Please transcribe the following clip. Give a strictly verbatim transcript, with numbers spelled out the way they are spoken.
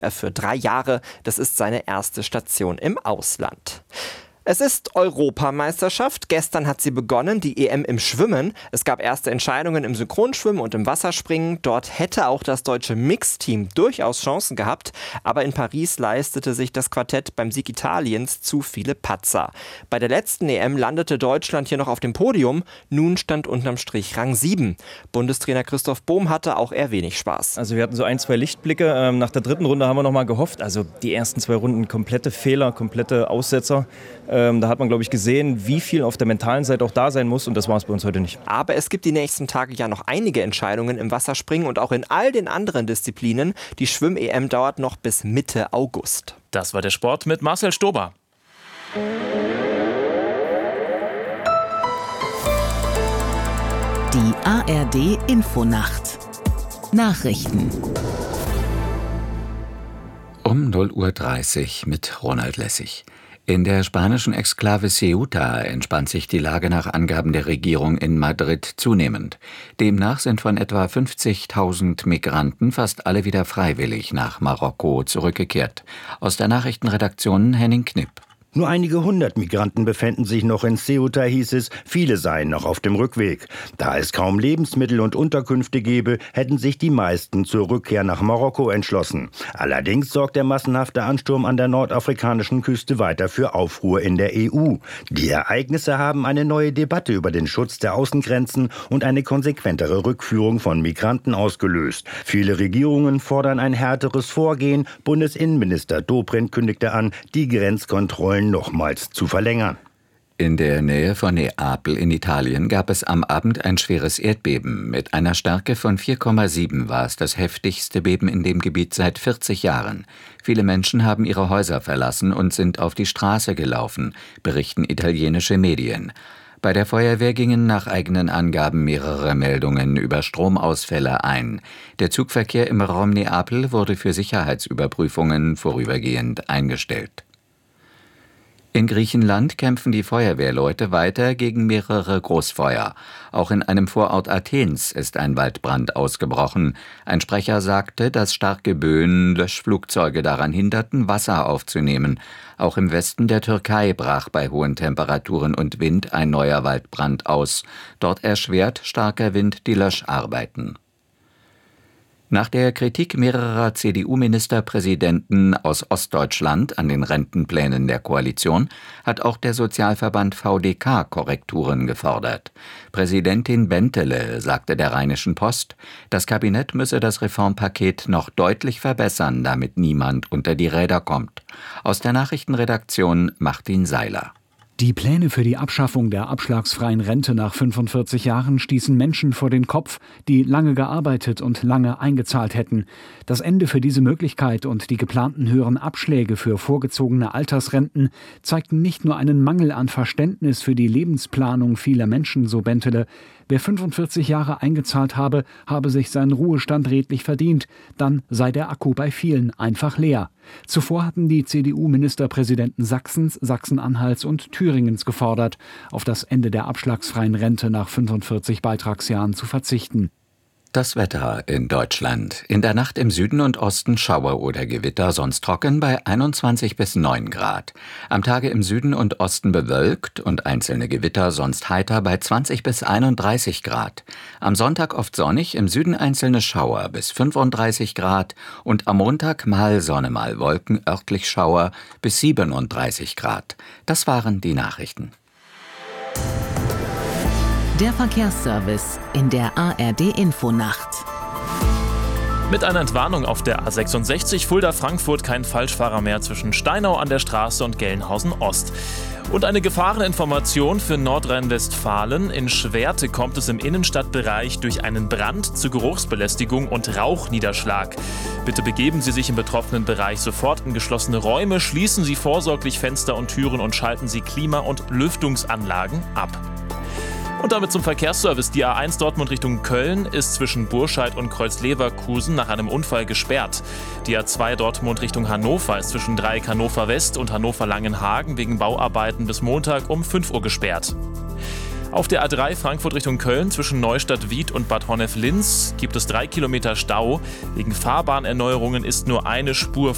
für drei Jahre. Das ist seine erste Station im Ausland. Es ist Europameisterschaft. Gestern hat sie begonnen, die E M im Schwimmen. Es gab erste Entscheidungen im Synchronschwimmen und im Wasserspringen. Dort hätte auch das deutsche Mixteam durchaus Chancen gehabt. Aber in Paris leistete sich das Quartett beim Sieg Italiens zu viele Patzer. Bei der letzten E M landete Deutschland hier noch auf dem Podium. Nun stand unterm Strich Rang sieben. Bundestrainer Christoph Bohm hatte auch eher wenig Spaß. Also wir hatten so ein, zwei Lichtblicke. Nach der dritten Runde haben wir noch mal gehofft. Also die ersten zwei Runden komplette Fehler, komplette Aussetzer. Ähm, da hat man, glaube ich, gesehen, wie viel auf der mentalen Seite auch da sein muss. Und das war es bei uns heute nicht. Aber es gibt die nächsten Tage ja noch einige Entscheidungen im Wasserspringen und auch in all den anderen Disziplinen. Die Schwimm-E M dauert noch bis Mitte August. Das war der Sport mit Marcel Stober. Die A R D-Infonacht. Nachrichten. Um null Uhr dreißig mit Ronald Lessig. In der spanischen Exklave Ceuta entspannt sich die Lage nach Angaben der Regierung in Madrid zunehmend. Demnach sind von etwa fünfzigtausend Migranten fast alle wieder freiwillig nach Marokko zurückgekehrt. Aus der Nachrichtenredaktion Henning Knipp. Nur einige hundert Migranten befänden sich noch in Ceuta, hieß es, viele seien noch auf dem Rückweg. Da es kaum Lebensmittel und Unterkünfte gebe, hätten sich die meisten zur Rückkehr nach Marokko entschlossen. Allerdings sorgt der massenhafte Ansturm an der nordafrikanischen Küste weiter für Aufruhr in der E U. Die Ereignisse haben eine neue Debatte über den Schutz der Außengrenzen und eine konsequentere Rückführung von Migranten ausgelöst. Viele Regierungen fordern ein härteres Vorgehen. Bundesinnenminister Dobrindt kündigte an, die Grenzkontrollen nochmals zu verlängern. In der Nähe von Neapel in Italien gab es am Abend ein schweres Erdbeben. Mit einer Stärke von vier Komma sieben war es das heftigste Beben in dem Gebiet seit vierzig Jahren. Viele Menschen haben ihre Häuser verlassen und sind auf die Straße gelaufen, berichten italienische Medien. Bei der Feuerwehr gingen nach eigenen Angaben mehrere Meldungen über Stromausfälle ein. Der Zugverkehr im Raum Neapel wurde für Sicherheitsüberprüfungen vorübergehend eingestellt. In Griechenland kämpfen die Feuerwehrleute weiter gegen mehrere Großfeuer. Auch in einem Vorort Athens ist ein Waldbrand ausgebrochen. Ein Sprecher sagte, dass starke Böen Löschflugzeuge daran hinderten, Wasser aufzunehmen. Auch im Westen der Türkei brach bei hohen Temperaturen und Wind ein neuer Waldbrand aus. Dort erschwert starker Wind die Löscharbeiten. Nach der Kritik mehrerer C D U-Ministerpräsidenten aus Ostdeutschland an den Rentenplänen der Koalition hat auch der Sozialverband V D K Korrekturen gefordert. Präsidentin Bentele sagte der Rheinischen Post, das Kabinett müsse das Reformpaket noch deutlich verbessern, damit niemand unter die Räder kommt. Aus der Nachrichtenredaktion Martin Seiler. Die Pläne für die Abschaffung der abschlagsfreien Rente nach fünfundvierzig Jahren stießen Menschen vor den Kopf, die lange gearbeitet und lange eingezahlt hätten. Das Ende für diese Möglichkeit und die geplanten höheren Abschläge für vorgezogene Altersrenten zeigten nicht nur einen Mangel an Verständnis für die Lebensplanung vieler Menschen, so Bentele. Wer fünfundvierzig Jahre eingezahlt habe, habe sich seinen Ruhestand redlich verdient. Dann sei der Akku bei vielen einfach leer. Zuvor hatten die C D U-Ministerpräsidenten Sachsens, Sachsen-Anhalts und Thüringens gefordert, auf das Ende der abschlagsfreien Rente nach fünfundvierzig Beitragsjahren zu verzichten. Das Wetter in Deutschland. In der Nacht im Süden und Osten Schauer oder Gewitter, sonst trocken bei einundzwanzig bis neun Grad. Am Tage im Süden und Osten bewölkt und einzelne Gewitter, sonst heiter bei zwanzig bis einunddreißig Grad. Am Sonntag oft sonnig, im Süden einzelne Schauer bis fünfunddreißig Grad und am Montag mal Sonne, mal Wolken, örtlich Schauer bis siebenunddreißig Grad. Das waren die Nachrichten. Der Verkehrsservice in der A R D-Infonacht. Mit einer Entwarnung auf der A sechsundsechzig Fulda-Frankfurt kein Falschfahrer mehr zwischen Steinau an der Straße und Gelnhausen-Ost. Und eine Gefahreninformation für Nordrhein-Westfalen. In Schwerte kommt es im Innenstadtbereich durch einen Brand zu Geruchsbelästigung und Rauchniederschlag. Bitte begeben Sie sich im betroffenen Bereich sofort in geschlossene Räume, schließen Sie vorsorglich Fenster und Türen und schalten Sie Klima- und Lüftungsanlagen ab. Und damit zum Verkehrsservice. Die A eins Dortmund Richtung Köln ist zwischen Burscheid und Kreuz-Leverkusen nach einem Unfall gesperrt. Die A zwei Dortmund Richtung Hannover ist zwischen Dreieck Hannover West und Hannover Langenhagen wegen Bauarbeiten bis Montag um fünf Uhr gesperrt. Auf der A drei Frankfurt Richtung Köln zwischen Neustadt-Wied und Bad Honnef-Linz gibt es drei Kilometer Stau. Wegen Fahrbahnerneuerungen ist nur eine Spur